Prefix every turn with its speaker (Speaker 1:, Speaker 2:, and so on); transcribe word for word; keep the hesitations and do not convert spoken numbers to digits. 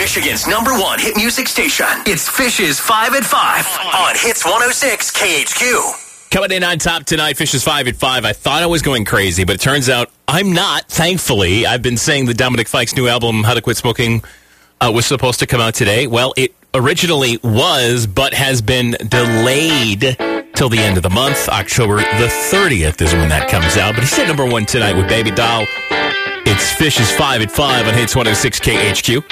Speaker 1: Michigan's number one hit music station. It's Fish's five at five on Hits one oh six K H Q.
Speaker 2: Coming in on top tonight, Fish's five at five. I thought I was going crazy, but it turns out I'm not, thankfully. I've been saying the Dominic Fike's new album, How to Quit Smoking, uh, was supposed to come out today. Well, it originally was, but has been delayed till the end of the month. October the thirtieth is when that comes out. But he's at number one tonight with Baby Doll. It's Fish's five at five on Hits one oh six K H Q.